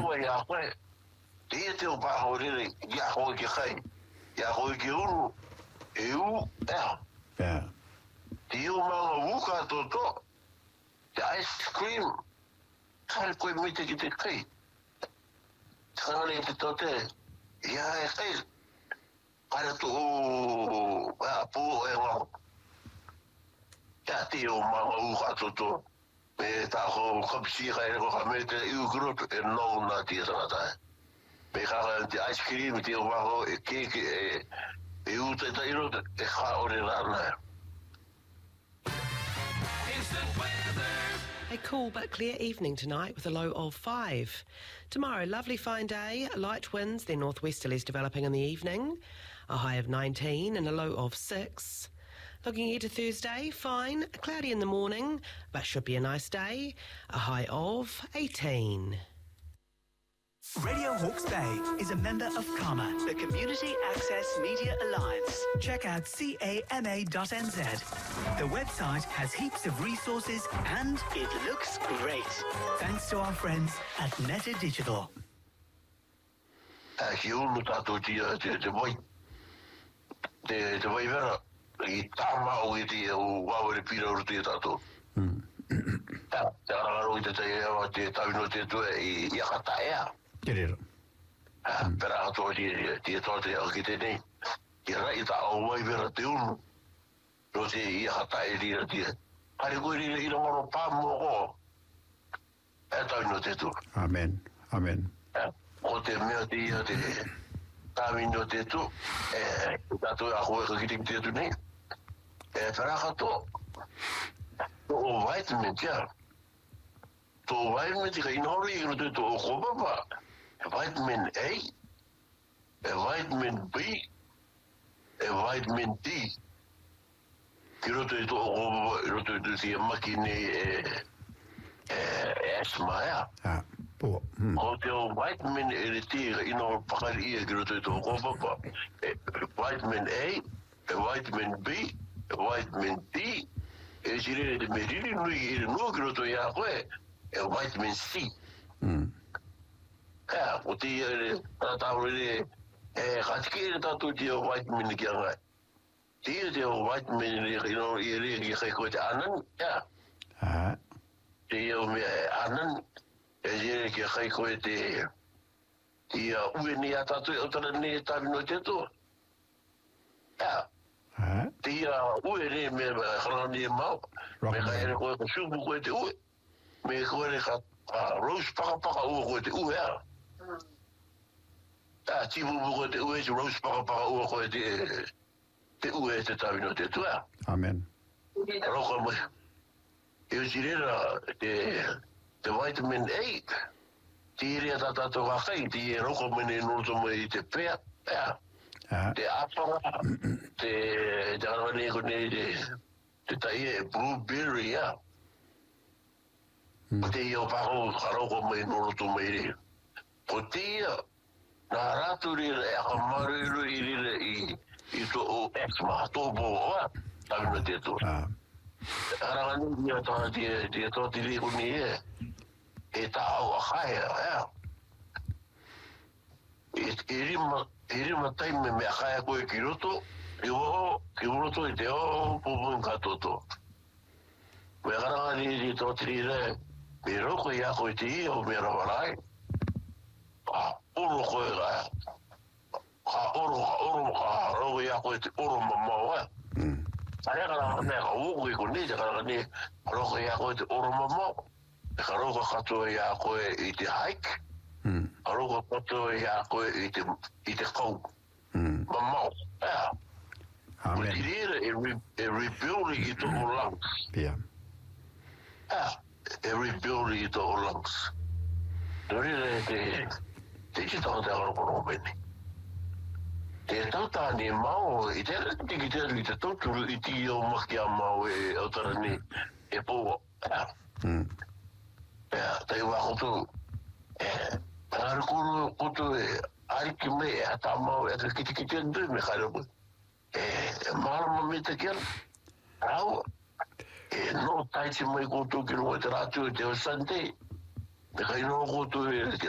koe ia koe. Tia te o pāhorere, ia koe ki kai. Ia koe ki unu. E u, ea. Yeah. Tia o manga uka toto. Te ice cream. Kare koe mite ki te kai. Kare te tote. Ia e kai. Kare tu o pū e ngau. Ia tia o manga uka toto. Me tako kapsi kai ko kamete iu grupo e no na tia tangata. Me kaka te ice cream tia o manga e keke e u te tairo e ka ore rana. A cool but clear evening tonight with a low of 5. Tomorrow, lovely fine day, light winds, then northwesterlies developing in the evening, a high of 19 and a low of 6. Looking ahead to Thursday, fine, cloudy in the morning, but should be a nice day, a high of 18. Radio Hawke's Bay is a member of CAMA, the Community Access Media Alliance. Check out cama.nz. The website has heaps of resources and it looks great. Thanks to our friends at Meta Digital. Ki unu tātou te vai. Te vai vera. I tāma o i te o wawere pira uru te tātou. Te arangaro i te taia te tawino te tue i akata ea. Kerero. Pera ato te tote o ki te nei. I rai ta o wai vera te unu. No te i akata e rira te. Hare koe rira i rongoro pāmo o. E tawino te tu. Amen. Amen. O te mea te ia te tawino te tu. Tātou a koe ka kiting te tu nei. Pera ato. O vitamin tia. To vitamin tia ka inori i roto to o kopapa. Vitamin A, vitamin B, vitamin D. Ki roto i to o kopapa, i roto i to tia maki nei asthma ea. Po. O te o vitamin e re tia ka inori pakari ia ki roto i to o kopapa. Vitamin A, vitamin B, vitamin D, e sire te meriri nui i re nua ki roto i a koe, vitamin C. O te tātau re, katike e tātou te o vitamin ki angai. Te o vitamin e re ki kai koe te anan, te o mea anan, e re ki kai koe te ue ni a tātou e otara ne tāwino te to. Te ue re me harani e mau, me kai re koe ka supu koe te ue, me koe re ka rose paka ua koe te ue ea. Tipu koe te ue, te rose paka ua koe te ue te tāwino te tua. Amen. Roka mai. E o sirera te vitamin A, te rea tātou kakai, te roka mai ne noto mai te pea, te apara, te arawani e kone te taia e blueberry, te iau pako karoko mai noto mai re. Ko te ia, nā rātu rira e aka mariru i rira i to o asthma, tō bō oa, tāwina te tō. Arangani ia tā te tō te riko ni e tā au a khaia, e rima taime me a khaia koe ki roto, ki roto i te o pōpun katoto. Me arangani i tō te rira, me roko i a koe te ia o me rawarai. Oro koe ka rogo ia koe te oro mamau Aia ka mea ka uoku i kone, te ka ne rogo ia koe te oro mamau. E ka rogo katoa ia koe i te hike, ka rogo katoa ia koe i te kau. Mamau, Amen. Te rira e rebuilding i tō lungs. Yeah. E rebuilding i tō lungs. Te rira te tau te arokono meni. Te tautani e mau, i te tiki te i te toturu i ti o maki a mau e autarani e pōwa. Te wakotu, Ngāra koto e ariki me e ata mau e ata kiti andu me kairobu. Marama me te kian, rau, no taiti mai koto ki rongo te rātu e te o Sunday, me kaino koto e